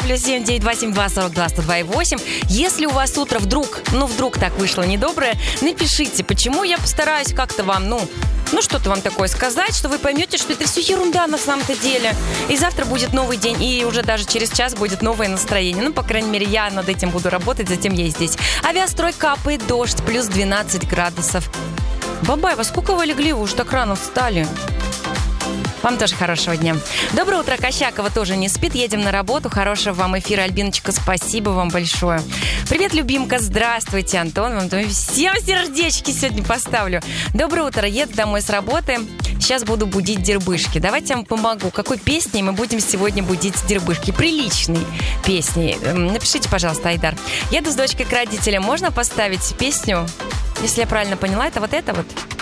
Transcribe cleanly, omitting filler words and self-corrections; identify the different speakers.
Speaker 1: +7 928 42 102 Если у вас утро вдруг так вышло недоброе, напишите, почему. Я постараюсь как-то вам, что-то вам такое сказать, что вы поймете, что это все ерунда на самом-то деле. И завтра будет новый день, и уже даже через час будет новое настроение. По крайней мере, я над этим буду работать, затем я и здесь. Авиастрой, капает дождь, плюс 12 градусов. Бабай, во сколько вы легли? Вы уже так рано встали. Вам тоже хорошего дня. Доброе утро, Кощакова тоже не спит. Едем на работу. Хорошего вам эфира, Альбиночка. Спасибо вам большое. Привет, любимка. Здравствуйте, Антон. Вам всем сердечки сегодня поставлю. Доброе утро. Еду домой с работы. Сейчас буду будить дербышки. Давайте я вам помогу. Какой песней мы будем сегодня будить дербышки? Приличной песней. Напишите, пожалуйста, Айдар. Еду с дочкой к родителям. Можно поставить песню? Если я правильно поняла, это вот это вот.